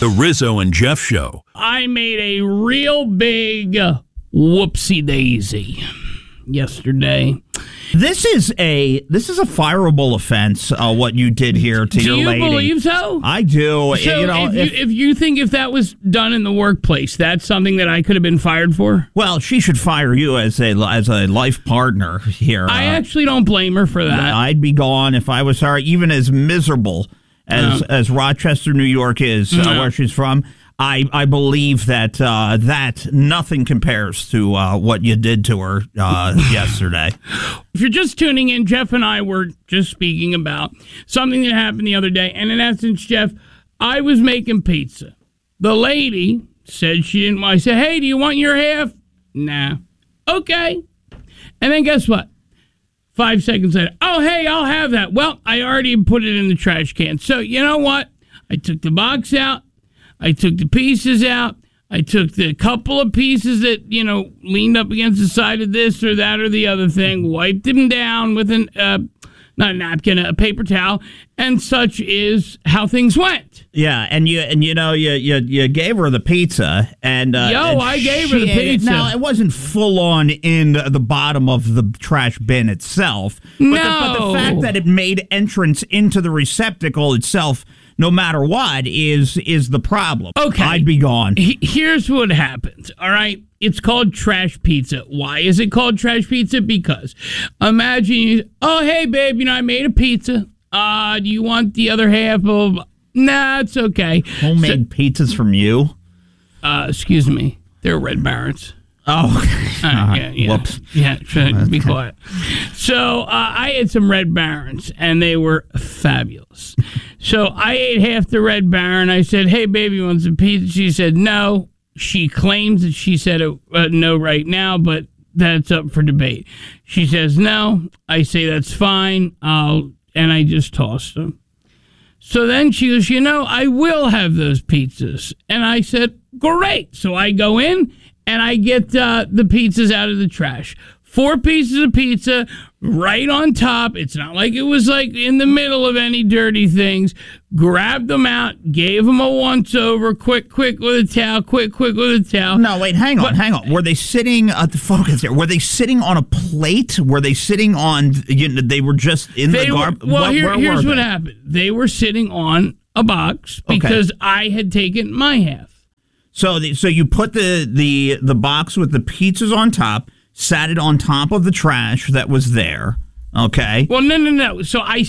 The Rizzo and Jeff Show. I made a real big whoopsie daisy yesterday. This is a fireable offense. What you did here to your lady. Do you believe so? I do. So you know, if you think if that was done in the workplace, that's something that I could have been fired for. Well, she should fire you as a life partner here. I actually don't blame her for that. I'd be gone if I was her, even as miserable as Rochester, New York is, where she's from. I believe that that nothing compares to what you did to her yesterday. If you're just tuning in, Jeff and I were just speaking about something that happened the other day. And in essence, Jeff, I was making pizza. The lady said she didn't want. I said, hey, do you want your half? Nah. Okay. And then guess what? 5 seconds later, oh, hey, I'll have that. Well, I already put it in the trash can. So you know what? I took the box out. I took the pieces out. I took the couple of pieces that, leaned up against the side of this or that or the other thing, wiped them down with not a napkin, a paper towel, and such is how things went. Yeah, and you gave her the pizza, and I gave her the pizza. Now it wasn't full on in the bottom of the trash bin itself, but the fact that it made entrance into the receptacle itself, no matter what, is the problem. Okay. I'd be gone. Here's what happens, all right? It's called trash pizza. Why is it called trash pizza? Because imagine, oh, hey, babe, I made a pizza. Do you want the other half of... Nah, it's okay. Homemade pizzas from you? Excuse me. They're Red Barons. Oh, okay. Yeah. Whoops. Yeah, be quiet. So I had some Red Barons, and they were fabulous. So I ate half the Red Baron. I said, hey, baby, you want some pizza? She said, no. She claims that she said no right now, but that's up for debate. She says no. I say that's fine. And I just tossed them. So then she goes, I will have those pizzas. And I said, great. So I go in and I get the pizzas out of the trash. 4 pieces of pizza right on top. It's not like it was like in the middle of any dirty things. Grabbed them out, gave them a once over, quick with a towel, quick with a towel. No, wait, hang on. Were they sitting at the focus here? Were they sitting on a plate? Were they sitting on, they were just in the garbage? Well, here's what happened. They were sitting on a box because I had taken my half. So you put the box with the pizzas on top, sat it on top of the trash that was there, okay? Well, no. So I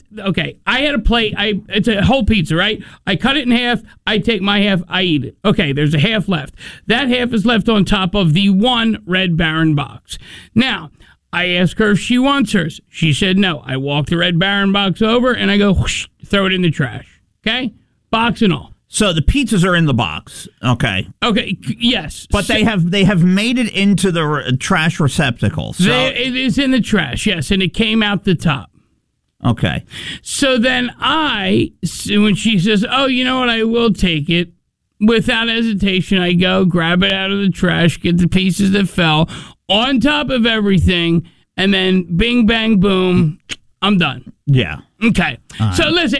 had a plate. It's a whole pizza, right? I cut it in half. I take my half. I eat it. Okay, there's a half left. That half is left on top of the one Red Baron box. Now, I asked her if she wants hers. She said no. I walk the Red Baron box over, and I go, whoosh, throw it in the trash, okay? Box and all. So the pizzas are in the box, okay? Okay, yes. But they have made it into the trash receptacle. So it is in the trash, yes, and it came out the top. Okay. So then when she says, oh, you know what, I will take it, without hesitation, I go, grab it out of the trash, get the pieces that fell on top of everything, and then bing, bang, boom, I'm done. Yeah. Okay. So listen,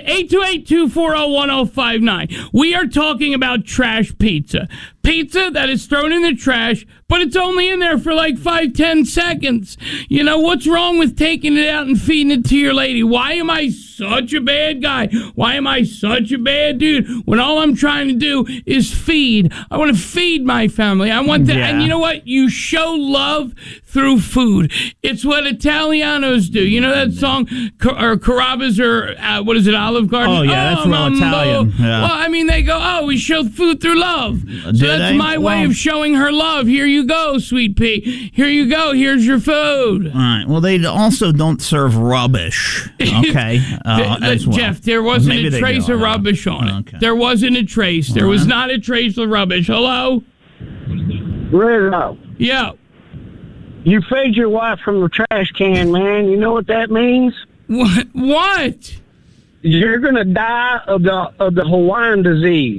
828-240-1059. We are talking about trash pizza. Pizza that is thrown in the trash, but it's only in there for like 5-10 seconds. What's wrong with taking it out and feeding it to your lady? Why am I such a bad guy? Why am I such a bad dude when all I'm trying to do is feed? I want to feed my family. I want that. Yeah. And you know what? You show love through food. It's what Italianos do. You know that song, or Carrabba's, or what is it, Olive Garden? Oh, yeah, that's real Italian. Yeah. Well, I mean, they go, we show food through love. So that's my way of showing her love. Here you go, sweet pea. Here you go. Here's your food. All right. Well, they also don't serve rubbish, okay, as well. Jeff, there wasn't a trace of rubbish on it. Okay. There wasn't a trace. There was not a trace of rubbish. Hello? Rizzo. Yeah. You fed your wife from the trash can, man. You know what that means? What? You're gonna die of the Hawaiian disease.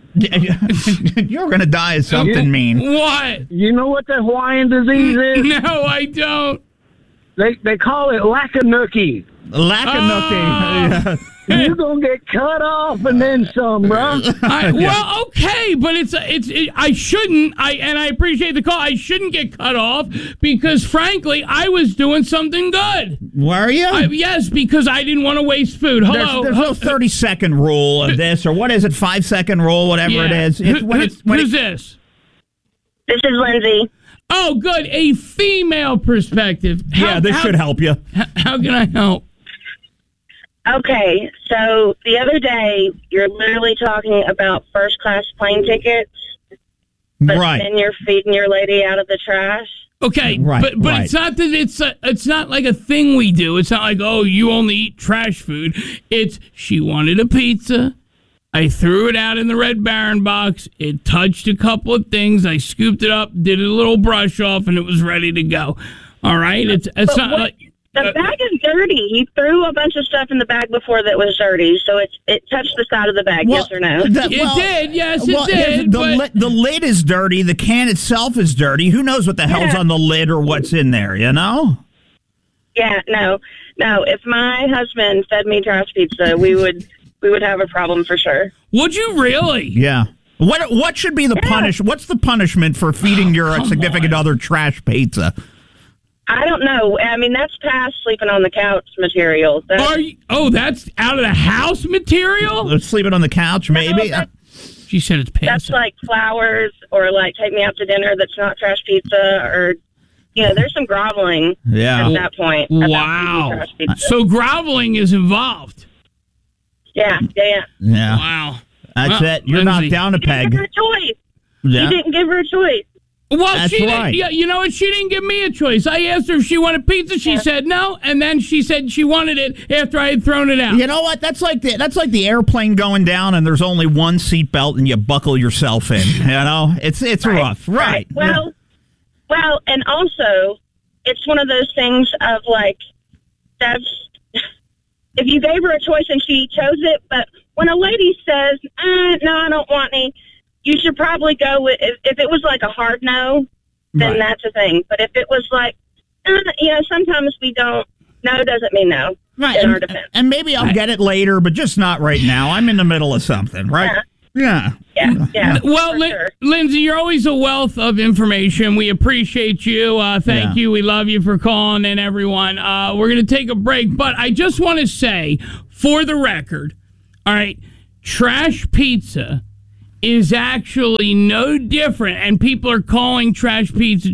You're gonna die of something mean. What? You know what the Hawaiian disease is? No, I don't. They call it Lakanuki. Lakanuki. You're gonna get cut off and then some, bro. Well, okay, but I shouldn't. I appreciate the call. I shouldn't get cut off because, frankly, I was doing something good. Were you? Yes, because I didn't want to waste food. Hello. There's no 30-second rule of this, or what is it? 5-second rule, whatever it is. Who's this? This is Lindsay. Oh, good. A female perspective. This should help you. How can I help? Okay, so the other day, you're literally talking about first-class plane tickets, but then you're feeding your lady out of the trash. Okay, but it's not that it's not like a thing we do. It's not like, oh, you only eat trash food. It's she wanted a pizza. I threw it out in the Red Baron box. It touched a couple of things. I scooped it up, did a little brush off, and it was ready to go. All right? It's not like... The bag is dirty. He threw a bunch of stuff in the bag before that was dirty, so it touched the side of the bag, yes or no? It did, yes, it did. The lid is dirty. The can itself is dirty. Who knows what the hell's on the lid or what's in there, you know? Yeah, no. If my husband fed me trash pizza, we would have a problem for sure. Would you really? Yeah. What should be the punish? What's the punishment for feeding your significant other trash pizza? I don't know. I mean, that's past sleeping on the couch material. That's out of the house material? Sleeping on the couch, maybe? She said it's past. That's like flowers or like take me out to dinner that's not trash pizza or, there's some groveling at that point. Wow. So groveling is involved. Yeah. Wow. That's it. You're knocked down a peg. You didn't give her a choice. Yeah. You didn't give her a choice. Well, that's right. You know what? She didn't give me a choice. I asked her if she wanted pizza. She said no, and then she said she wanted it after I had thrown it out. You know what? That's like the airplane going down, and there's only one seatbelt, and you buckle yourself in. You know, it's rough, right? Well, and also, it's one of those things of like that's if you gave her a choice and she chose it, but when a lady says, "No, I don't want any." You should probably go with, if it was like a hard no, then that's a thing. But if it was like, sometimes we don't, no doesn't mean no. Right. In our defense. And maybe I'll get it later, but just not right now. I'm in the middle of something, right? Yeah. Well, Lindsay, you're always a wealth of information. We appreciate you. Thank you. We love you for calling in, everyone. We're going to take a break, but I just want to say, for the record, all right, trash pizza is actually no different, and people are calling trash pizza.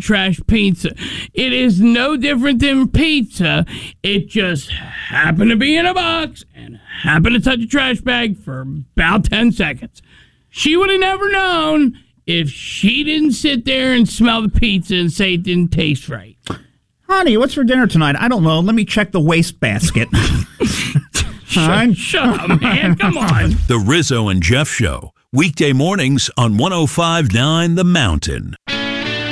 It is no different than pizza. It just happened to be in a box and happened to touch a trash bag for about 10 seconds. She would have never known if she didn't sit there and smell the pizza and say it didn't taste right. Honey, what's for dinner tonight? I don't know. Let me check the wastebasket. Shut up, man. Come on. The Rizzo and Jeff Show. Weekday mornings on 105.9 The Mountain.